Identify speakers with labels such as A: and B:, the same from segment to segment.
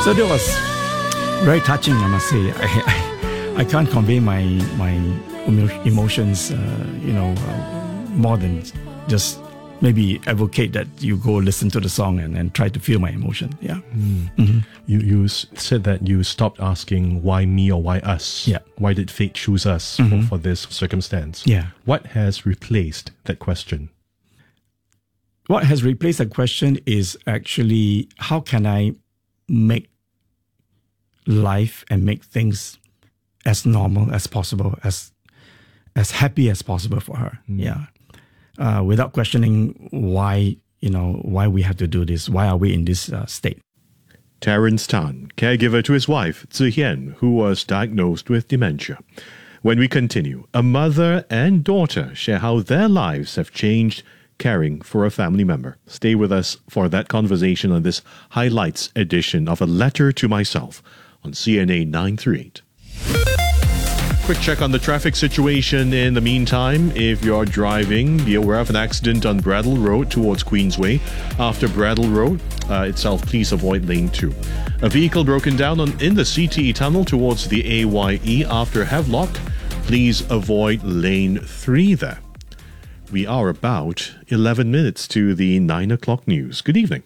A: So that was very touching, I must say. I can't convey my emotions, more than just maybe advocate that you go listen to the song and try to feel my emotion. Yeah.
B: Mm-hmm. You said that you stopped asking why me or why us.
A: Yeah.
B: Why did fate choose us for this circumstance?
A: Yeah.
B: What has replaced that question?
A: What has replaced that question is actually how can I make life and make things as normal as possible, as happy as possible for her. Yeah. Without questioning why we have to do this, why are we in this state.
C: Terence Tan, caregiver to his wife, Zi Hian, who was diagnosed with dementia. When we continue, a mother and daughter share how their lives have changed caring for a family member. Stay with us for that conversation on this highlights edition of A Letter to Myself on CNA 938. Quick check on the traffic situation in the meantime. If you're driving, be aware of an accident on Bradle Road towards Queensway. After Bradle Road itself, please avoid lane 2. A vehicle broken down in the CTE tunnel towards the AYE after Havelock. Please avoid lane 3 there. We are about 11 minutes to the 9 o'clock news. Good evening.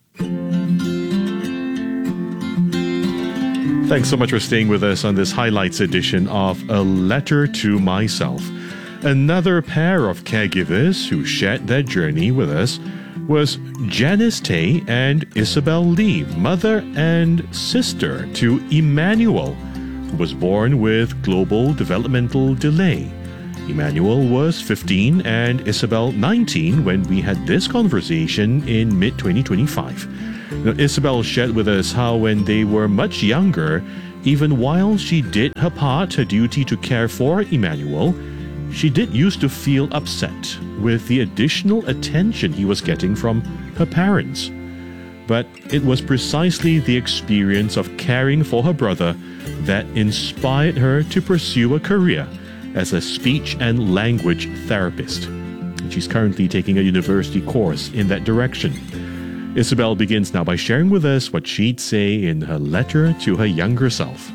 C: Thanks so much for staying with us on this highlights edition of A Letter to Myself. Another pair of caregivers who shared their journey with us was Janice Tay and Isabel Lee, mother and sister to Emmanuel, who was born with global developmental delay. Emmanuel was 15 and Isabel 19 when we had this conversation in mid-2025. Now, Isabel shared with us how when they were much younger, even while she did her part, her duty to care for Emmanuel, she did used to feel upset with the additional attention he was getting from her parents. But it was precisely the experience of caring for her brother that inspired her to pursue a career as a speech and language therapist. And she's currently taking a university course in that direction. Isabel begins now by sharing with us what she'd say in her letter to her younger self.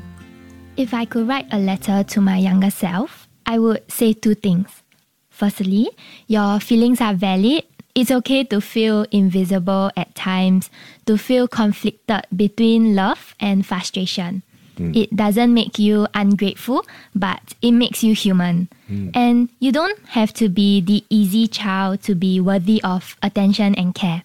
D: If I could write a letter to my younger self, I would say 2 things. Firstly, your feelings are valid. It's okay to feel invisible at times, to feel conflicted between love and frustration. It doesn't make you ungrateful, but it makes you human. And you don't have to be the easy child to be worthy of attention and care.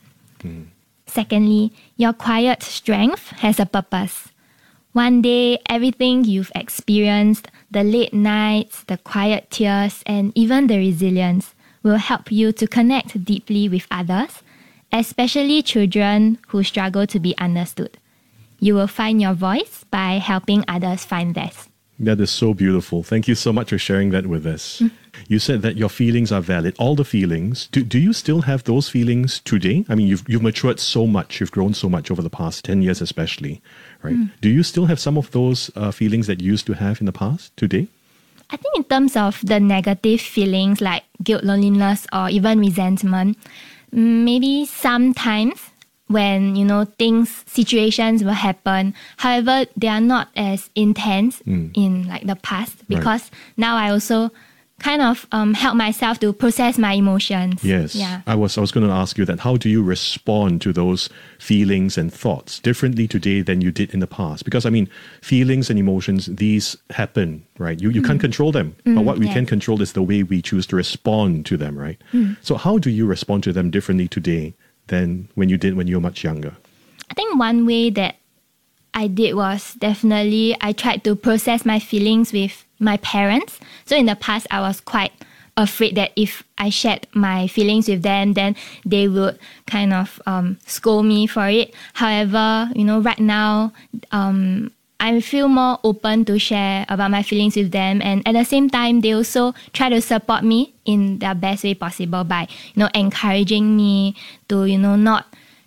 D: Secondly, your quiet strength has a purpose. One day, everything you've experienced, the late nights, the quiet tears, and even the resilience will help you to connect deeply with others, especially children who struggle to be understood. You will find your voice by helping others find theirs.
C: That is so beautiful. Thank you so much for sharing that with us. You said that your feelings are valid, all the feelings. Do you still have those feelings today? I mean, you've matured so much, you've grown so much over the past 10 years especially, right? Do you still have some of those feelings that you used to have in the past today?
D: I think in terms of the negative feelings like guilt, loneliness, or even resentment, maybe sometimes when, situations will happen. However, they are not as intense in like the past because now I also kind of help myself to process my emotions.
C: Yes.
D: Yeah.
C: I was going to ask you that. How do you respond to those feelings and thoughts differently today than you did in the past? Because, I mean, feelings and emotions, these happen, right? You can't control them. But what we can control is the way we choose to respond to them, right? So how do you respond to them differently today than when you did when you were much younger?
D: I think one way that I did was definitely I tried to process my feelings with my parents. So in the past, I was quite afraid that if I shared my feelings with them, then they would kind of scold me for it. However, right now, I feel more open to share about my feelings with them. And at the same time, they also try to support me in the best way possible by, encouraging me to, not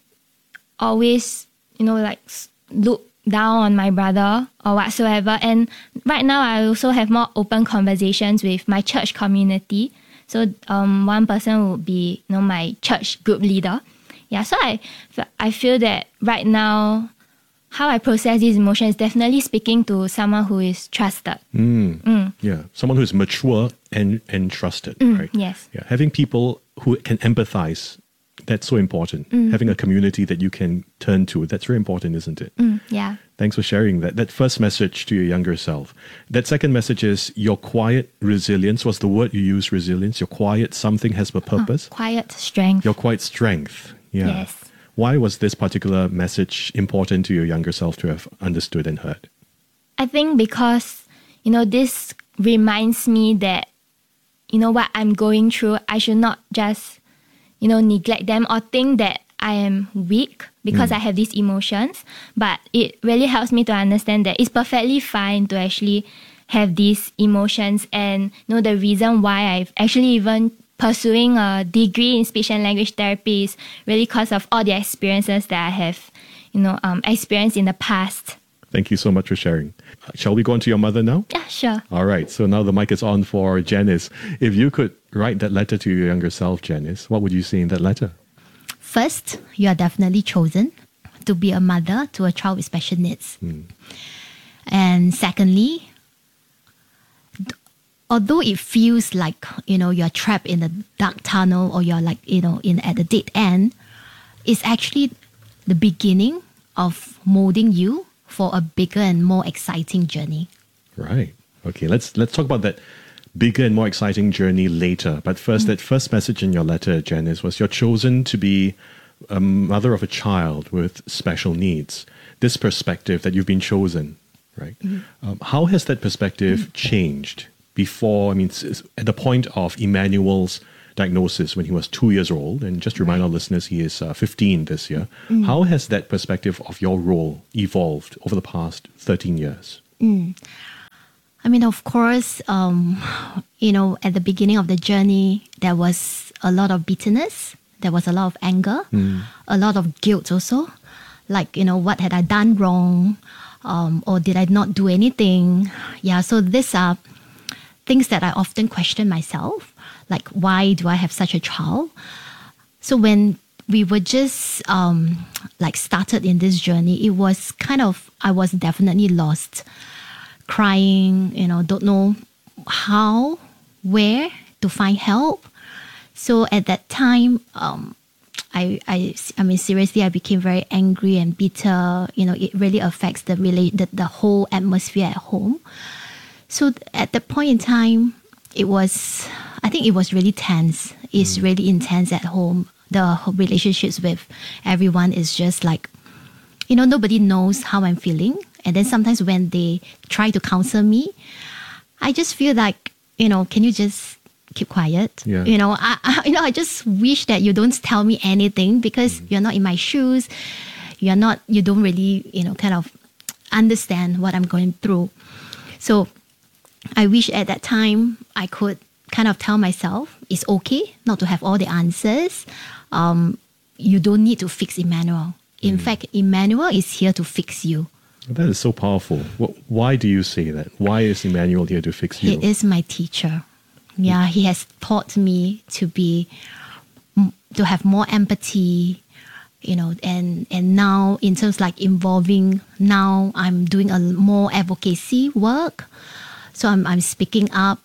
D: always, look down on my brother or whatsoever. And right now, I also have more open conversations with my church community. So one person would be, my church group leader. Yeah, so I feel that right now, how I process these emotions is definitely speaking to someone who is trusted.
C: Yeah, someone who's mature and trusted, right?
D: Yes.
C: Yeah, having people who can empathize, that's so important. Having a community that you can turn to, that's very important, isn't it?
D: Yeah.
C: Thanks for sharing that. That first message to your younger self. That second message is your quiet resilience. What's the word you use, resilience? Your quiet something has a purpose.
D: Quiet strength.
C: Your quiet strength. Yeah.
D: Yes.
C: Why was this particular message important to your younger self to have understood and heard?
D: I think because, this reminds me that, what I'm going through, I should not just, neglect them or think that I am weak because I have these emotions. But it really helps me to understand that it's perfectly fine to actually have these emotions, and the reason why I've actually even pursuing a degree in speech and language therapy is really because of all the experiences that I have, experienced in the past.
C: Thank you so much for sharing. Shall we go on to your mother now?
D: Yeah, sure.
C: All right. So now the mic is on for Janice. If you could write that letter to your younger self, Janice, what would you say in that letter?
E: First, you are definitely chosen to be a mother to a child with special needs. And secondly, although it feels like, you're trapped in a dark tunnel or you're like, at the dead end, it's actually the beginning of molding you for a bigger and more exciting journey.
C: Right. Okay, let's talk about that bigger and more exciting journey later. But first, that first message in your letter, Janice, was you're chosen to be a mother of a child with special needs. This perspective that you've been chosen, right? How has that perspective changed before, at the point of Emmanuel's diagnosis when he was 2 years old, and just to remind our listeners, he is 15 this year. How has that perspective of your role evolved over the past 13 years?
E: Of course, at the beginning of the journey, there was a lot of bitterness. There was a lot of anger, a lot of guilt also. Like, what had I done wrong? Or did I not do anything? Yeah, so these are things that I often question myself. Like, why do I have such a child? So when we were just started in this journey, it was I was definitely lost. Crying, don't know how, where to find help. So at that time, seriously, I became very angry and bitter. It really affects the whole atmosphere at home. So at that point in time, I think it was really tense. It's really intense at home. The relationships with everyone is just like, nobody knows how I'm feeling. And then sometimes when they try to counsel me, I just feel like, can you just keep quiet?
C: Yeah.
E: I just wish that you don't tell me anything because you're not in my shoes. You don't really, kind of understand what I'm going through. So I wish at that time I could kind of tell myself it's okay not to have all the answers. You don't need to fix Emmanuel. In fact, Emmanuel is here to fix you.
C: That is so powerful. Why do you say that? Why is Emmanuel here to fix you?
E: He is my teacher. Yeah, he has taught me to have more empathy, and now in terms like involving, now I'm doing a more advocacy work. So I'm speaking up,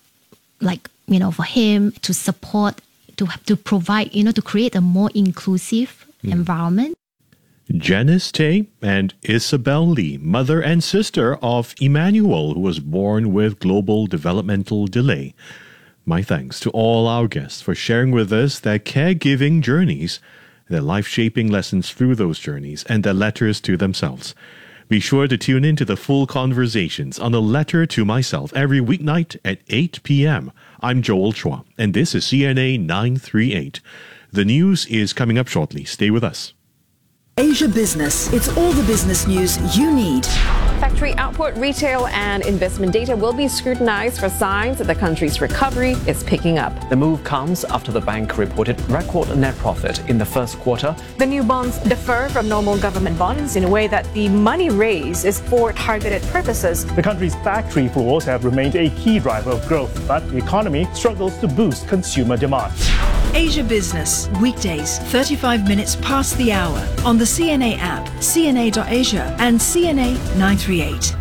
E: for him to support, to provide, to create a more inclusive environment.
C: Janice Tay and Isabel Lee, mother and sister of Emmanuel, who was born with global developmental delay. My thanks to all our guests for sharing with us their caregiving journeys, their life-shaping lessons through those journeys, and their letters to themselves. Be sure to tune in to the full conversations on A Letter to Myself every weeknight at 8 p.m. I'm Joel Chua, and this is CNA 938. The news is coming up shortly. Stay with us.
F: Asia Business. It's all the business news you need.
G: Factory output, retail, and investment data will be scrutinized for signs that the country's recovery is picking up.
H: The move comes after the bank reported record net profit in the first quarter.
I: The new bonds differ from normal government bonds in a way that the money raised is for targeted purposes.
J: The country's factory floors have remained a key driver of growth, but the economy struggles to boost consumer demand.
F: Asia Business, weekdays, 35 minutes past the hour on the CNA app, cna.asia and CNA 938.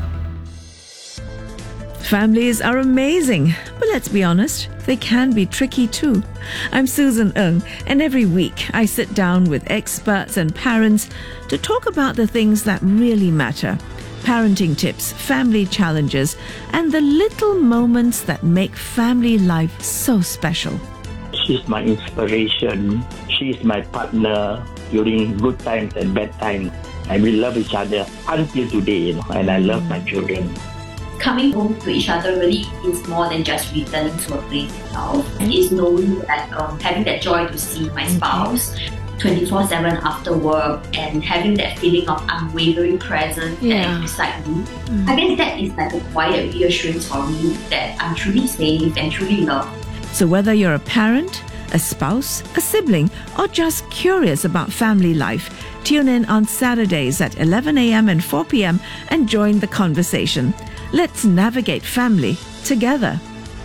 J: Families are amazing, but let's be honest, they can be tricky too. I'm Susan Ng, and every week I sit down with experts and parents to talk about the things that really matter. Parenting tips, family challenges, and the little moments that make family life so special.
K: She's my inspiration. She's my partner during good times and bad times. And we love each other until today, and I love my children.
L: Coming home to each other really is more than just returning to a place itself. It's knowing that having that joy to see my spouse 24/7 after work and having that feeling of unwavering presence that is beside me. I guess that is like a quiet reassurance for me that I'm truly safe and truly loved.
J: So whether you're a parent, a spouse, a sibling, or just curious about family life, tune in on Saturdays at 11 a.m. and 4 p.m. and join the conversation. Let's navigate family together.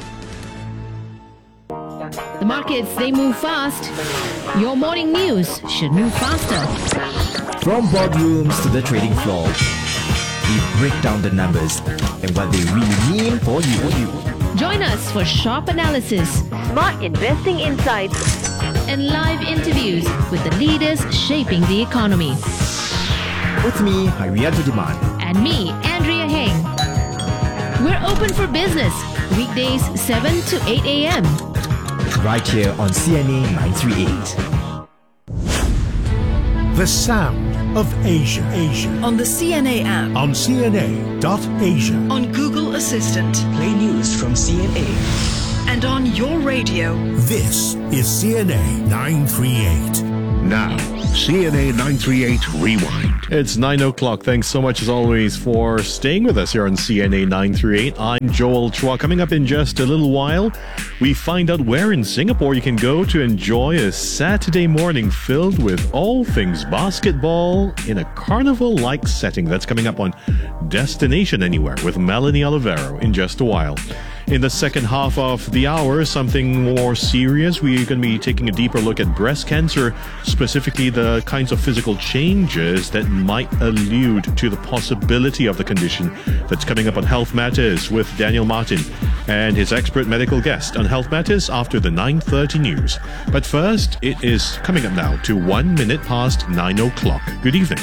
M: The markets, they move fast. Your morning news should move faster.
N: From boardrooms to the trading floor, we break down the numbers and what they really mean for you.
M: Join us for sharp analysis,
O: smart investing insights,
M: and live interviews with the leaders shaping the economy.
N: With me, Hariato Diman.
M: And me, Andrea Heng. We're open for business, weekdays 7 to 8 a.m.
N: Right here on CNA 938.
P: The sound of Asia.
F: On the CNA app.
P: On CNA.Asia.
F: On Google Assistant.
N: Play news from CNA.
F: And on your radio.
P: This is CNA 938.
C: Now, CNA 938 Rewind. It's 9 o'clock. Thanks so much as always for staying with us here on CNA 938. I'm Joel Chua. Coming up in just a little while, we find out where in Singapore you can go to enjoy a Saturday morning filled with all things basketball in a carnival-like setting. That's coming up on Destination Anywhere with Melanie Olivero in just a while. In the second half of the hour, something more serious. We're going to be taking a deeper look at breast cancer, specifically the kinds of physical changes that might allude to the possibility of the condition. That's coming up on Health Matters with Daniel Martin and his expert medical guest on Health Matters after the 9:30 news. But first, it is coming up now to 1 minute past 9 o'clock. Good evening.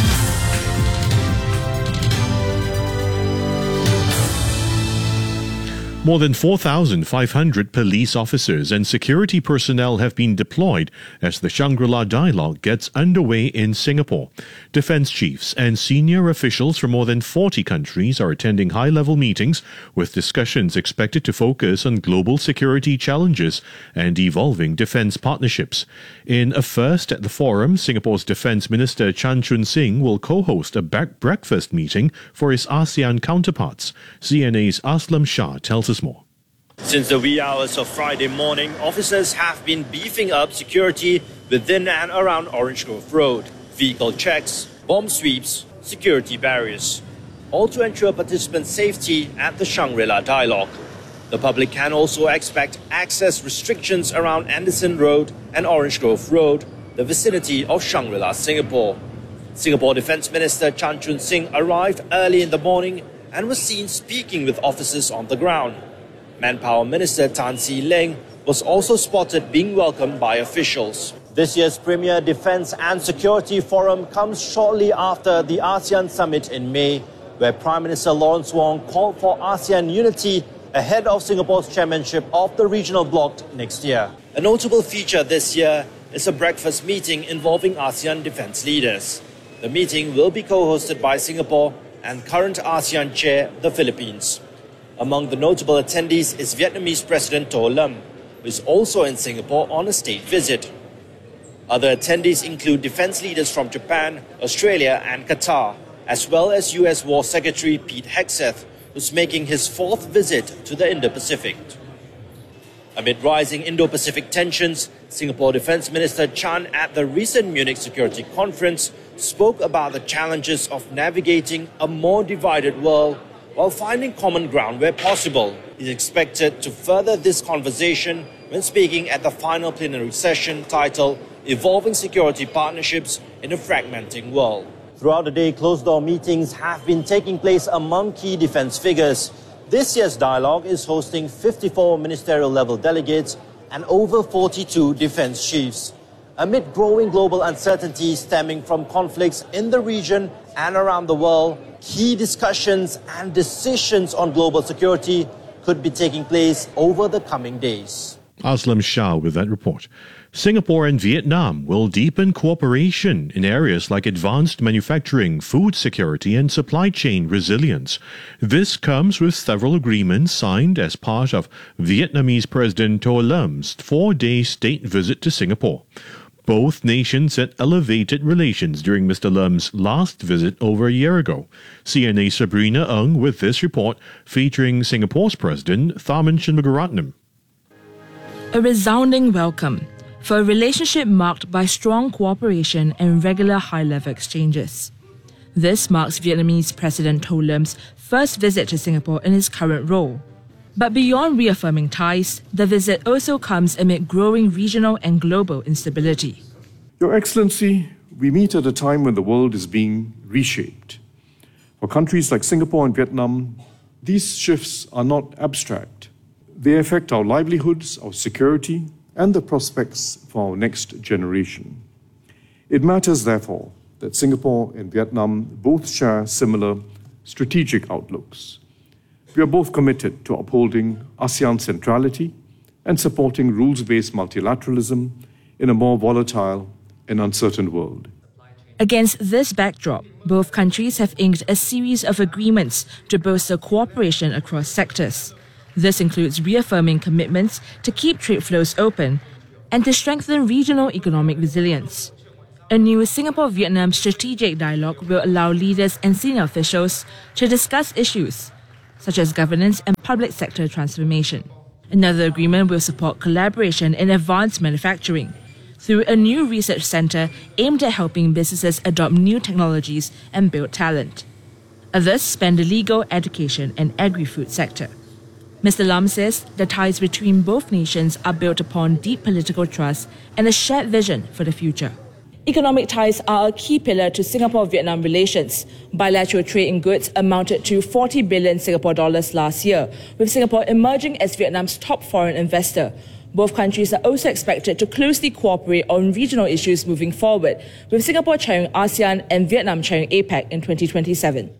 C: More than 4,500 police officers and security personnel have been deployed as the Shangri-La Dialogue gets underway in Singapore. Defense chiefs and senior officials from more than 40 countries are attending high-level meetings with discussions expected to focus on global security challenges and evolving defense partnerships. In a first at the forum, Singapore's Defense Minister Chan Chun Sing will co-host a breakfast meeting for his ASEAN counterparts. CNA's Aslam Shah tells us more.
Q: Since the wee hours of Friday morning, officers have been beefing up security within and around Orange Grove Road. Vehicle checks, bomb sweeps, security barriers, all to ensure participants' safety at the Shangri-La Dialogue. The public can also expect access restrictions around Anderson Road and Orange Grove Road, the vicinity of Shangri-La, Singapore. Singapore Defence Minister Chan Chun Sing arrived early in the morning and was seen speaking with officers on the ground. Manpower Minister Tan See Leng was also spotted being welcomed by officials. This year's Premier Defence and Security Forum comes shortly after the ASEAN Summit in May, where Prime Minister Lawrence Wong called for ASEAN unity ahead of Singapore's chairmanship of the regional bloc next year. A notable feature this year is a breakfast meeting involving ASEAN defence leaders. The meeting will be co-hosted by Singapore and current ASEAN chair, the Philippines. Among the notable attendees is Vietnamese President To Lam, who is also in Singapore on a state visit. Other attendees include defense leaders from Japan, Australia and Qatar, as well as US War Secretary Pete Hegseth, who's making his fourth visit to the Indo-Pacific. Amid rising Indo-Pacific tensions, Singapore Defence Minister Chan at the recent Munich Security Conference spoke about the challenges of navigating a more divided world while finding common ground where possible. He's expected to further this conversation when speaking at the final plenary session titled Evolving Security Partnerships in a Fragmenting World. Throughout the day, closed-door meetings have been taking place among key defense figures. This year's dialogue is hosting 54 ministerial-level delegates and over 42 defense chiefs. Amid growing global uncertainty stemming from conflicts in the region and around the world, key discussions and decisions on global security could be taking place over the coming days.
C: Aslam Shah with that report. Singapore and Vietnam will deepen cooperation in areas like advanced manufacturing, food security and supply chain resilience. This comes with several agreements signed as part of Vietnamese President To Lâm 4-day state visit to Singapore. Both nations had elevated relations during Mr. Lem's last visit over a year ago. CNA's Sabrina Ng with this report featuring Singapore's President Tharman Shanmugaratnam.
R: A resounding welcome for a relationship marked by strong cooperation and regular high-level exchanges. This marks Vietnamese President To Lâm first visit to Singapore in his current role. But beyond reaffirming ties, the visit also comes amid growing regional and global instability.
S: Your Excellency, we meet at a time when the world is being reshaped. For countries like Singapore and Vietnam, these shifts are not abstract. They affect our livelihoods, our security, and the prospects for our next generation. It matters, therefore, that Singapore and Vietnam both share similar strategic outlooks. We are both committed to upholding ASEAN centrality and supporting rules-based multilateralism in a more volatile and uncertain world.
R: Against this backdrop, both countries have inked a series of agreements to bolster cooperation across sectors. This includes reaffirming commitments to keep trade flows open and to strengthen regional economic resilience. A new Singapore-Vietnam strategic dialogue will allow leaders and senior officials to discuss issues such as governance and public sector transformation. Another agreement will support collaboration in advanced manufacturing through a new research center aimed at helping businesses adopt new technologies and build talent. Others span the legal, education, and agri-food sector. Mr. Lam says the ties between both nations are built upon deep political trust and a shared vision for the future. Economic ties are a key pillar to Singapore-Vietnam relations. Bilateral trade in goods amounted to 40 billion Singapore dollars last year, with Singapore emerging as Vietnam's top foreign investor. Both countries are also expected to closely cooperate on regional issues moving forward, with Singapore chairing ASEAN and Vietnam chairing APEC in 2027.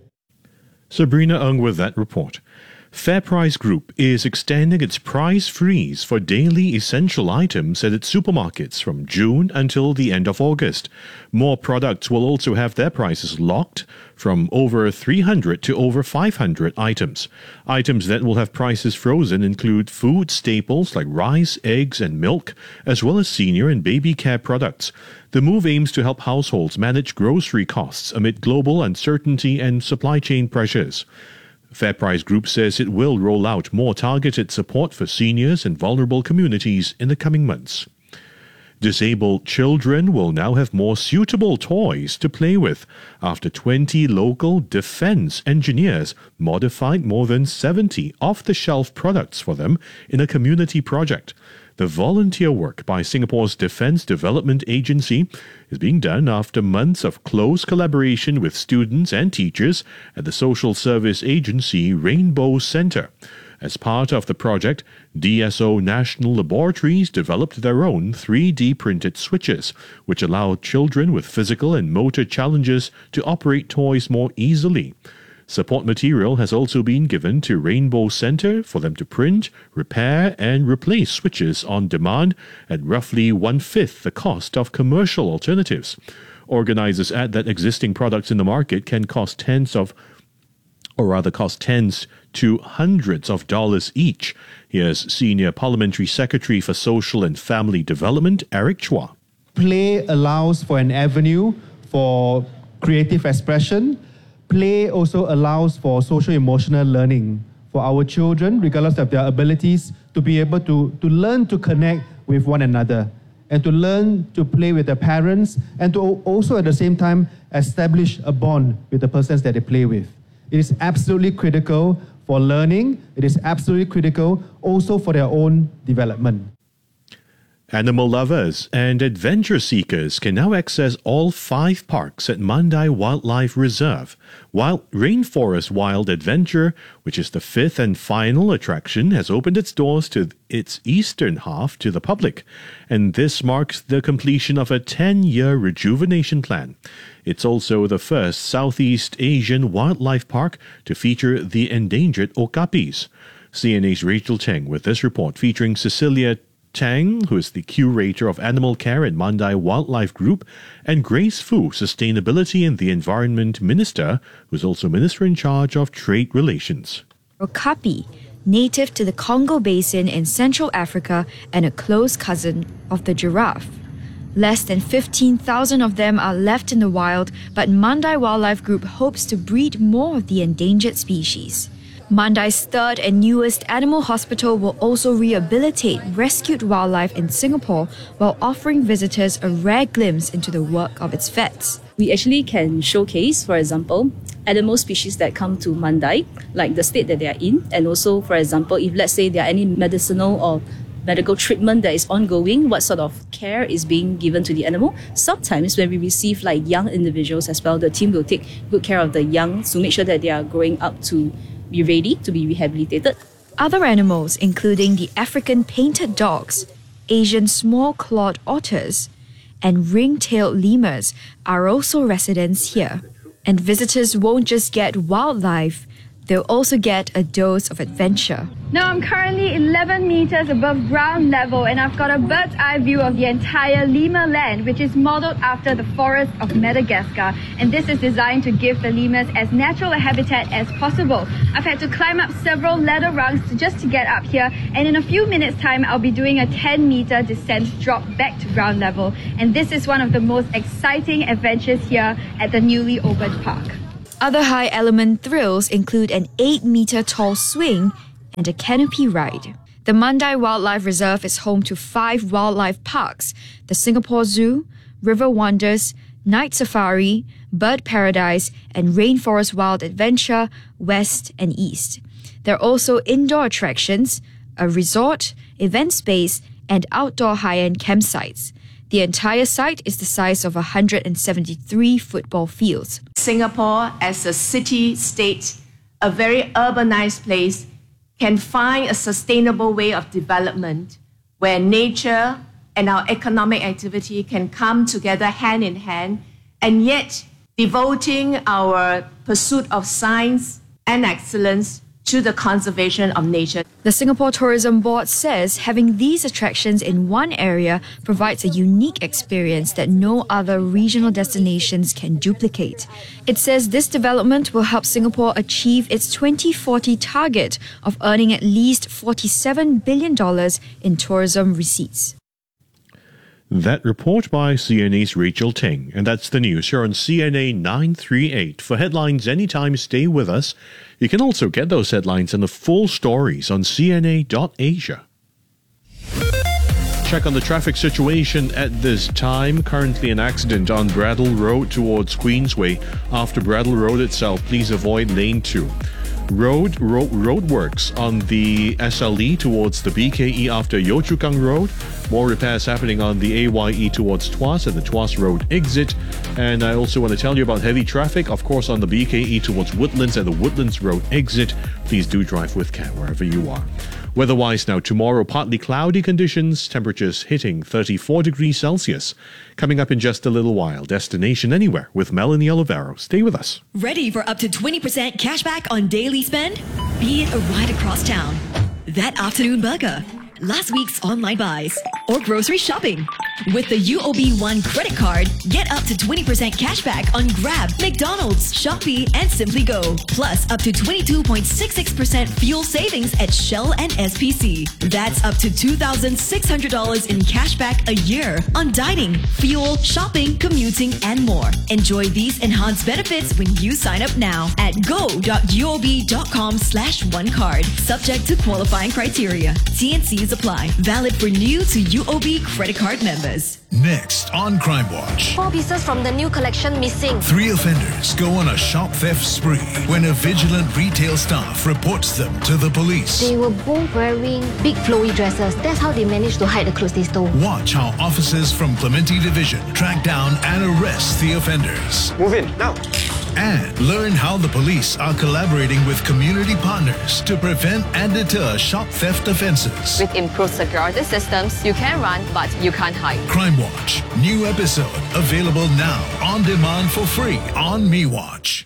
C: Sabrina Ng with that report. FairPrice Group is extending its price freeze for daily essential items at its supermarkets from June until the end of August. More products will also have their prices locked from over 300 to over 500 items. Items that will have prices frozen include food staples like rice, eggs and milk, as well as senior and baby care products. The move aims to help households manage grocery costs amid global uncertainty and supply chain pressures. FairPrice Group says it will roll out more targeted support for seniors and vulnerable communities in the coming months. Disabled children will now have more suitable toys to play with after 20 local defense engineers modified more than 70 off-the-shelf products for them in a community project. The volunteer work by Singapore's Defence Development Agency is being done after months of close collaboration with students and teachers at the social service agency Rainbow Centre. As part of the project, DSO National Laboratories developed their own 3D printed switches, which allow children with physical and motor challenges to operate toys more easily. Support material has also been given to Rainbow Centre for them to print, repair and replace switches on demand at roughly 1/5 the cost of commercial alternatives. Organisers add that existing products in the market can cost tens to hundreds of dollars each. Here's Senior Parliamentary Secretary for Social and Family Development, Eric Chua.
T: Play allows for an avenue for creative expression. Play also allows for social-emotional learning for our children, regardless of their abilities, to be able to learn to connect with one another and to learn to play with their parents and to also at the same time establish a bond with the persons that they play with. It is absolutely critical for learning. It is absolutely critical also for their own development.
C: Animal lovers and adventure seekers can now access all 5 parks at Mandai Wildlife Reserve, while Rainforest Wild Adventure, which is the 5th and final attraction, has opened its doors to its eastern half to the public, and this marks the completion of a 10-year rejuvenation plan. It's also the first Southeast Asian wildlife park to feature the endangered okapis. CNA's Rachel Teng with this report featuring Cecilia Tang, who is the curator of animal care at Mandai Wildlife Group, and Grace Fu, Sustainability and the Environment Minister, who is also Minister in charge of Trade Relations.
U: Okapi, native to the Congo Basin in Central Africa and a close cousin of the giraffe. Less than 15,000 of them are left in the wild, but Mandai Wildlife Group hopes to breed more of the endangered species. Mandai's third and newest animal hospital will also rehabilitate rescued wildlife in Singapore while offering visitors a rare glimpse into the work of its vets.
V: We actually can showcase, for example, animal species that come to Mandai, like the state that they are in, and also, for example, if let's say there are any medicinal or medical treatment that is ongoing, what sort of care is being given to the animal. Sometimes when we receive like young individuals as well, the team will take good care of the young to make sure that they are growing up to be ready to be rehabilitated.
U: Other animals, including the African painted dogs, Asian small-clawed otters, and ring-tailed lemurs, are also residents here. And visitors won't just get wildlife, they'll also get a dose of adventure.
W: Now I'm currently 11 meters above ground level and I've got a bird's eye view of the entire lemur land, which is modeled after the forest of Madagascar. And this is designed to give the lemurs as natural a habitat as possible. I've had to climb up several ladder rungs just to get up here, and in a few minutes time I'll be doing a 10-meter descent drop back to ground level. And this is one of the most exciting adventures here at the newly opened park.
U: Other high-element thrills include an 8-meter tall swing and a canopy ride. The Mandai Wildlife Reserve is home to 5 wildlife parks: the Singapore Zoo, River Wonders, Night Safari, Bird Paradise, and Rainforest Wild Adventure, West and East. There are also indoor attractions, a resort, event space, and outdoor high-end campsites. The entire site is the size of 173 football fields.
X: Singapore, as a city-state, a very urbanized place, can find a sustainable way of development where nature and our economic activity can come together hand in hand, and yet devoting our pursuit of science and excellence to the conservation of nature.
U: The Singapore Tourism Board says having these attractions in one area provides a unique experience that no other regional destinations can duplicate. It says this development will help Singapore achieve its 2040 target of earning at least $47 billion in tourism receipts.
C: That report by CNA's Rachel Teng. And that's the news here on CNA 938. For headlines anytime, stay with us. You can also get those headlines and the full stories on cna.asia. Check on the traffic situation at this time. Currently an accident on Bradle Road towards Queensway. After Bradle Road itself, please avoid lane 2. Roadworks on the SLE towards the BKE after Yio Chu Kang Road. More repairs happening on the AYE towards Tuas and the Tuas Road exit. And I also want to tell you about heavy traffic, of course, on the BKE towards Woodlands and the Woodlands Road exit. Please do drive with care wherever you are. Weather-wise now, tomorrow partly cloudy conditions, temperatures hitting 34 degrees Celsius. Coming up in just a little while, Destination Anywhere with Melanie Olivero. Stay with us.
Y: Ready for up to 20% cashback on daily spend? Be it a ride across town, that afternoon burger, last week's online buys, or grocery shopping. With the UOB One credit card, get up to 20% cashback on Grab, McDonald's, Shopee, and Simply Go. Plus up to 22.66% fuel savings at Shell and SPC. That's up to $2,600 in cashback a year on dining, fuel, shopping, commuting, and more. Enjoy these enhanced benefits when you sign up now at go.uob.com/onecard. Subject to qualifying criteria. T&Cs apply. Valid for new to UOB credit card members.
A: Next on Crime Watch.
B: 4 pieces from the new collection missing.
A: 3 offenders go on a shop theft spree when a vigilant retail staff reports them to the police.
B: They were both wearing big flowy dresses. That's how they managed to hide the clothes they stole.
A: Watch how officers from Clementi Division track down and arrest the offenders.
D: Move in, now.
A: And learn how the police are collaborating with community partners to prevent and deter shop theft offences.
E: With improved security systems, you can run, but you can't hide.
A: Crime Watch. New episode available now on demand for free on MeWatch.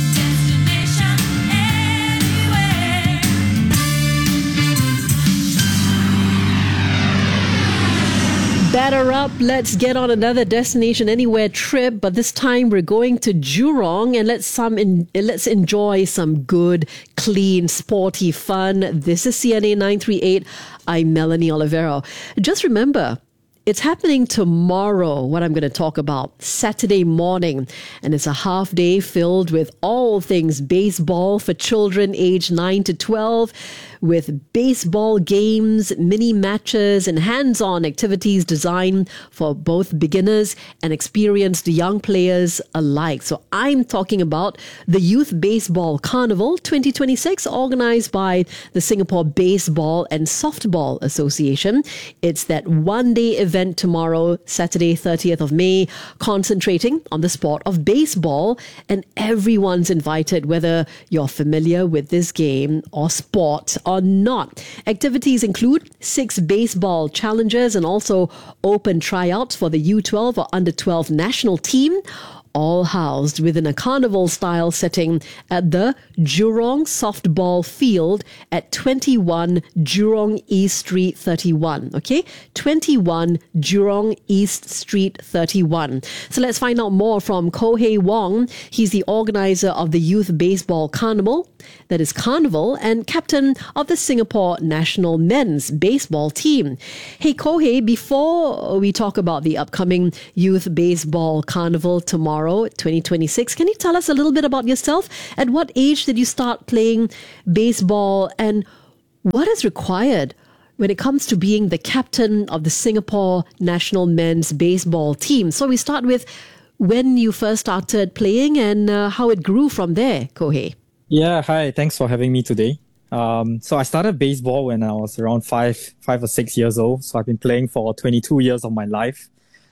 G: Batter up, let's get on another Destination Anywhere trip, but this time we're going to Jurong and let's enjoy some good, clean, sporty fun. This is CNA 938. I'm Melanie Olivero. Just remember, it's happening tomorrow, what I'm going to talk about, Saturday morning. And it's a half day filled with all things baseball for children aged 9 to 12, with baseball games, mini matches, and hands-on activities designed for both beginners and experienced young players alike. So I'm talking about the Youth Baseball Carnival 2026, organized by the Singapore Baseball and Softball Association. It's that one-day event tomorrow, Saturday, 30th of May, concentrating on the sport of baseball, and everyone's invited, whether you're familiar with this game or sport or not. Activities include 6 baseball challenges and also open tryouts for the U12 or under 12 national team, all housed within a carnival-style setting at the Jurong Softball Field at 21 Jurong East Street 31. Okay? 21 Jurong East Street 31. So let's find out more from Koh Hei Wong. He's the organizer of the Youth Baseball Carnival, that is Carnival, and captain of the Singapore National Men's Baseball Team. Hey Koh Hei, before we talk about the upcoming Youth Baseball Carnival tomorrow, 2026, can you tell us a little bit about yourself? At what age did you start playing baseball, and what is required when it comes to being the captain of the Singapore National Men's Baseball Team? So we start with when you first started playing and how it grew from there, Koh Hei.
Z: Yeah, hi. Thanks for having me today. So I started baseball when I was around 5 or 6 years old. So I've been playing for 22 years of my life.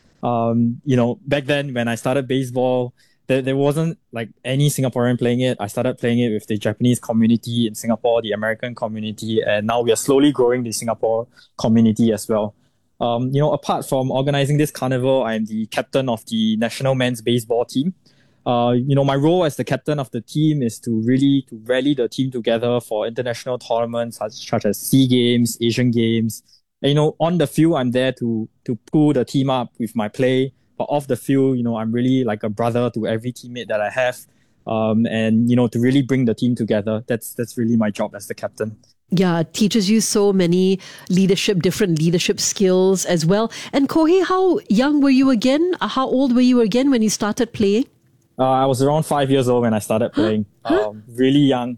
Z: Back then when I started baseball, there wasn't like any Singaporean playing it. I started playing it with the Japanese community in Singapore, the American community, and now we are slowly growing the Singapore community as well. Apart from organizing this carnival, I'm the captain of the National Men's Baseball Team. My role as the captain of the team is to rally the team together for international tournaments such as SEA Games, Asian Games. And, on the field, I'm there to pull the team up with my play. But off the field, I'm really like a brother to every teammate that I have. To really bring the team together. That's really my job as the captain.
G: Yeah, it teaches you so many different leadership skills as well. And Koh Hei, how young were you again? How old were you again when you started playing?
Z: I was around 5 years old when I started playing. Really young.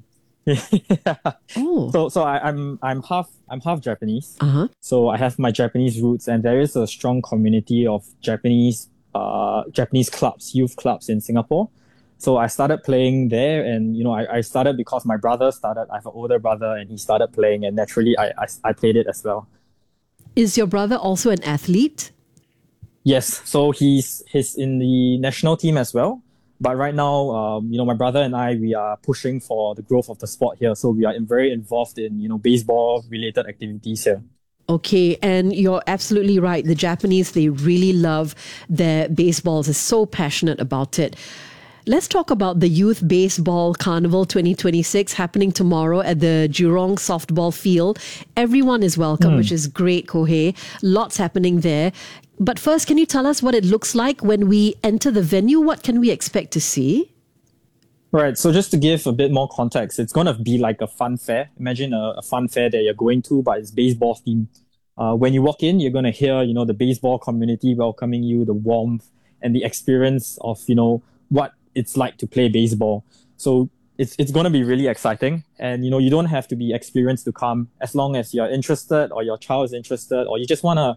G: Oh.
Z: So I'm half Japanese. So I have my Japanese roots, and there is a strong community of Japanese clubs, youth clubs in Singapore. So I started playing there, and I started because my brother started. I have an older brother, and he started playing, and naturally I played it as well.
G: Is your brother also an athlete?
Z: Yes. So he's in the national team as well. But right now, my brother and I, we are pushing for the growth of the sport here. So we are very involved in, baseball-related activities here.
G: Okay, and you're absolutely right. The Japanese, they really love their baseballs. They're so passionate about it. Let's talk about the Youth Baseball Carnival 2026 happening tomorrow at the Jurong Softball Field. Everyone is welcome, which is great, Koh Hei. Lots happening there. But first, can you tell us what it looks like when we enter the venue? What can we expect to see?
Z: Right. So just to give a bit more context, it's going to be like a fun fair. Imagine a fun fair that you're going to, but it's baseball themed. When you walk in, you're going to hear, the baseball community welcoming you, the warmth and the experience of, what it's like to play baseball. So it's going to be really exciting. And, you don't have to be experienced to come, as long as you're interested or your child is interested or you just want to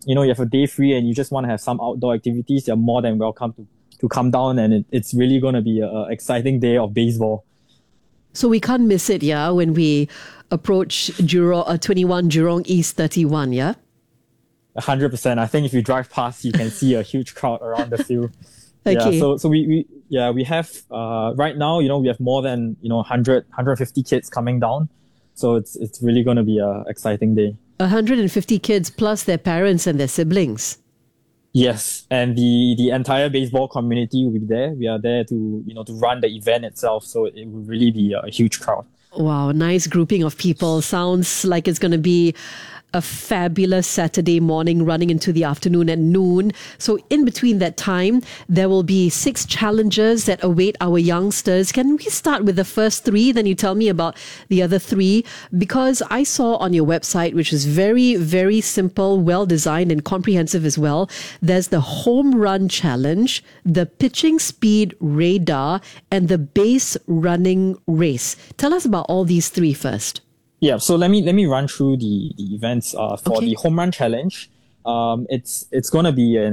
Z: you have a day free and you just want to have some outdoor activities, you're more than welcome to come down, and it's really going to be an exciting day of baseball.
G: So we can't miss it, yeah, when we approach 21 Jurong East 31, yeah?
Z: 100%. I think if you drive past, you can see a huge crowd around the field.
G: Okay.
Z: Yeah, so we have right now, we have more than 150 kids coming down. So it's really going to be an exciting day.
G: 150 kids plus their parents and their siblings.
Z: Yes, and the entire baseball community will be there. We are there to run the event itself, so it will really be a huge crowd.
G: Wow, nice grouping of people. Sounds like it's going to be a fabulous Saturday morning running into the afternoon at noon. So in between that time, there will be 6 challenges that await our youngsters. Can we start with the first 3? Then you tell me about the other 3. Because I saw on your website, which is very, very simple, well designed and comprehensive as well, there's the home run challenge, the pitching speed radar, and the base running race. Tell us about all these 3 first.
Z: Yeah, so let me run through the events for the home run challenge. It's going to be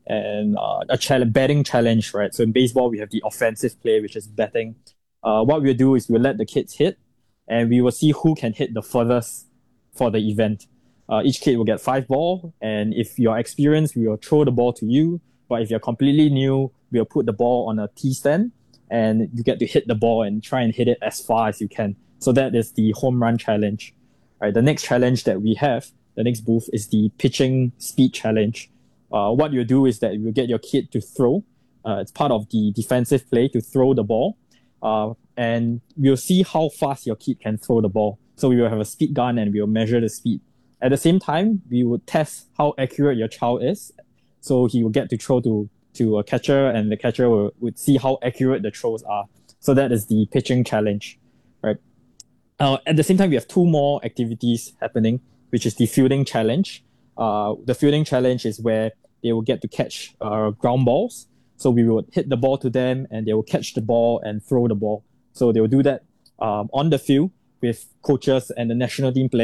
Z: a batting challenge, right? So in baseball, we have the offensive play, which is batting. What we'll do is we'll let the kids hit, and we will see who can hit the furthest for the event. Each kid will get 5 balls, and if you're experienced, we will throw the ball to you. But if you're completely new, we'll put the ball on a tee stand, and you get to hit the ball and try and hit it as far as you can. So that is the home run challenge. Right. The next challenge that we have, the next booth, is the pitching speed challenge. What you do is that you get your kid to throw. It's part of the defensive play to throw the ball. And we'll see how fast your kid can throw the ball. So we will have a speed gun and we will measure the speed. At the same time, we will test how accurate your child is. So he will get to throw to a catcher, and the catcher would see how accurate the throws are. So that is the pitching challenge. Right. At the same time, we have 2 more activities happening, which is the fielding challenge. The fielding challenge is where they will get to catch ground balls. So we will hit the ball to them, and they will catch the ball and throw the ball. So they will do that on the field with coaches and the national team players.